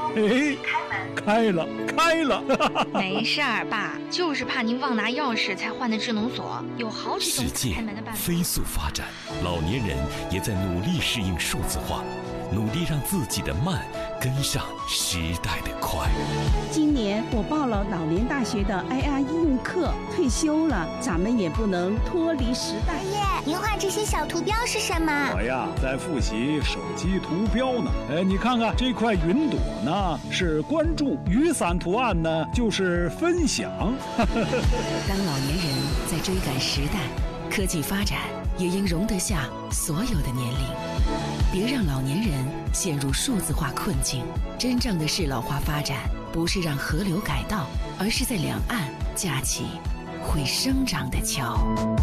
哎，开了，开了！ 没事儿，爸，就是怕您忘拿钥匙才换的智能锁，有好几种开门的办法。 世界飞速发展，老年人也在努力适应数字化，努力让自己的慢跟上时代的快。 今年我报了老年大学的 IR 应用课，退休了，咱们也不能脱离时代。 爷爷，您画这些小图标是什么？ 我呀，在复习手机图标呢。哎，你看看这块云朵呢，是关注；雨伞图案呢，就是分享。 当老年人在追赶时代，科技发展也应容得下所有的年龄。别让老年人陷入数字化困境。真正的适老化发展，不是让河流改道，而是在两岸架起会生长的桥。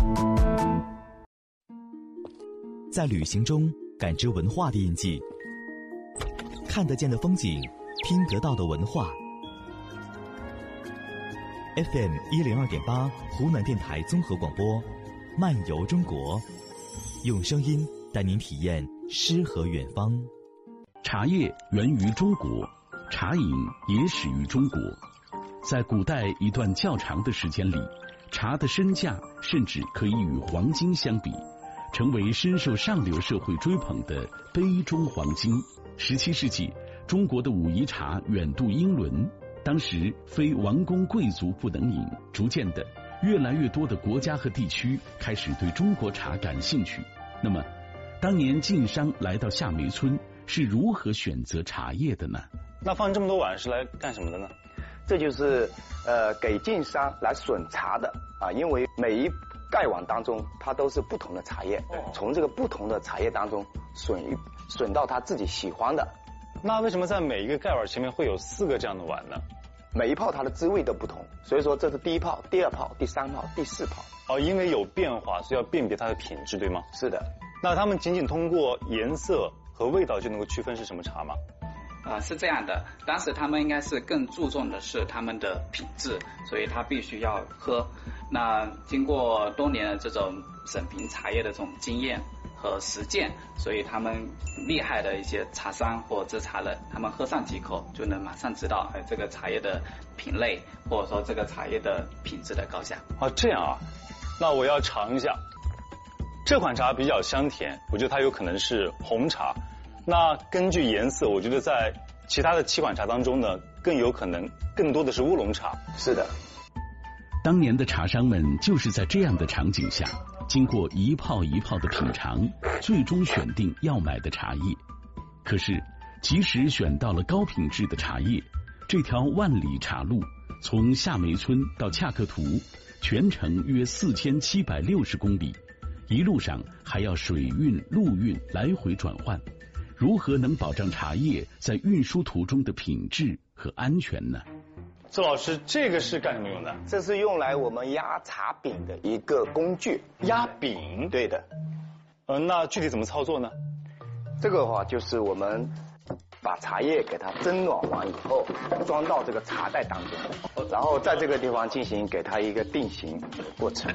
在旅行中感知文化的印记，看得见的风景，听得到的文化。FM 102.8湖南电台综合广播，漫游中国，用声音带您体验诗和远方。 茶叶源于中国，茶饮也始于中国。在古代一段较长的时间里，茶的身价甚至可以与黄金相比，成为深受上流社会追捧的杯中黄金。17世纪，中国的武夷茶远渡英伦，当时非王公贵族不能饮，逐渐的，越来越多的国家和地区开始对中国茶感兴趣。那么，当年晋商来到夏梅村是如何选择茶叶的呢？ 那放这么多碗是来干什么的呢？ 这就是给晋商来选茶的啊，因为每一盖碗当中它都是不同的茶叶，从这个不同的茶叶当中选到他自己喜欢的。 那为什么在每一个盖碗前面会有4个这样的碗呢？ 每一泡它的滋味都不同，所以说这是第一泡、第二泡、第3泡、第4泡。 哦，因为有变化，所以要辨别它的品质，对吗？ 是的。 那他们仅仅通过颜色和味道就能够区分是什么茶吗？ 是这样的，当时他们应该是更注重的是他们的品质，所以他必须要喝。那经过多年的这种审评茶叶的这种经验和实践，所以他们厉害的一些茶商或制茶人，他们喝上几口就能马上知道，这个茶叶的品类或者说这个茶叶的品质的高下。 这样啊，那我要尝一下。这款茶比较香甜，我觉得它有可能是红茶。那根据颜色，我觉得在其他的7款茶当中呢，更多的是乌龙茶。 是的。 当年的茶商们就是在这样的场景下，经过一泡一泡的品尝，最终选定要买的茶叶。可是，即使选到了高品质的茶叶，这条万里茶路从夏梅村到恰克图，全程约4760公里，一路上还要水运、陆运来回转换。如何能保障茶叶在运输途中的品质和安全呢？ 周老师，这个是干什么用的？ 这是用来我们压茶饼的一个工具。 压饼？ 对的。 那具体怎么操作呢？ 这个的话就是我们把茶叶给它蒸暖完以后，装到这个茶袋当中，然后在这个地方进行给它一个定型的过程。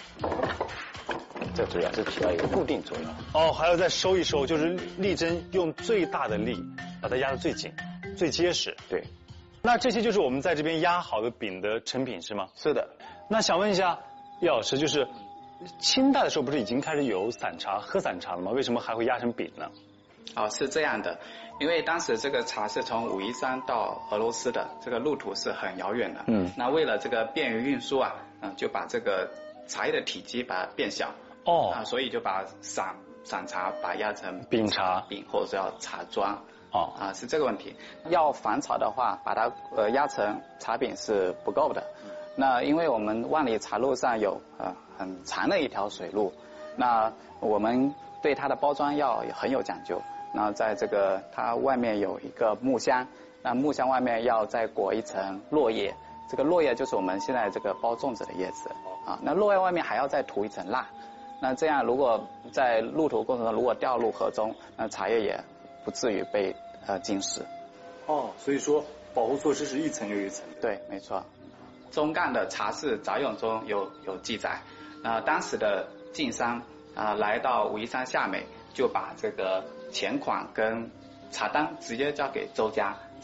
这主要是起到一个固定作用。 还要再收一收，就是力针用最大的力把它压得最紧、最结实。 对。 那这些就是我们在这边压好的饼的成品是吗？ 是的。 那想问一下叶老师，就是清代的时候不是已经开始有散茶、喝散茶了吗？为什么还会压成饼呢？ 是这样的，因为当时这个茶是从武夷山到俄罗斯的，这个路途是很遥远的。那为了这个便于运输啊，就把这个茶叶的体积把它变小。所以就把散茶把它压成饼茶、 饼或者叫茶庄。是这个问题。要返茶的话，把它压成茶饼是不够的。那因为我们万里茶路上有很长的一条水路，那我们对它的包装要很有讲究。那在这个它外面有一个木箱，那木箱外面要再裹一层落叶，这个落叶就是我们现在这个包粽子的叶子那落叶外面还要再涂一层蜡。那这样如果在路途过程中如果掉入河中，那茶叶也不至于被浸湿。 所以说保护措施是一层又一层。 对，没错。中干的茶事杂咏中有记载，当时的晋商来到武夷山夏梅，就把这个钱款跟茶单直接交给周家，